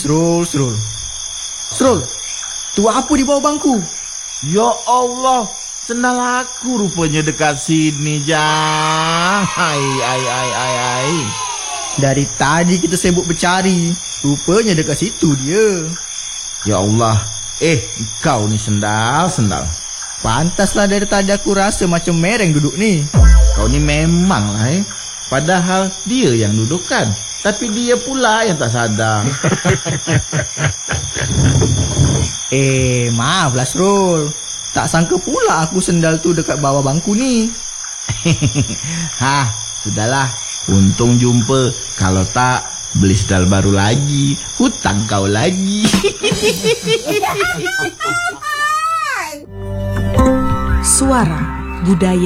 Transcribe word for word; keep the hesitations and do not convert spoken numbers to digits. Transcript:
Srul, Srul. Srul, tu apa di bawah bangku? Ya Allah, sendal aku rupanya dekat sini, Jang. Hai, ai, ai, ai, ai. Dari tadi kita sibuk bercari, rupanya dekat situ dia. Ya Allah, eh, kau ni sendal, sendal. Pantaslah dari tadi aku rasa macam mereng duduk ni. Kau ni memang lah eh. Padahal dia yang duduk kan. Tapi dia pula yang tak sadar. Eh, maaflah Srul. Tak sangka pula aku sendal tu dekat bawah bangku ni. Hah, sudahlah. Untung jumpa. Kalau tak, beli sendal baru lagi. Hutang kau lagi. Suara Budaya